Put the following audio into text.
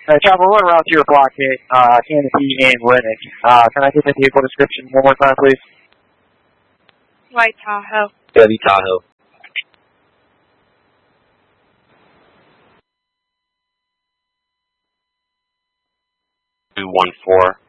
Chopper, we're around to your block hit, Canopy and Linux. Can I get the vehicle description one more time, please? White Tahoe. Chevy Tahoe. 214.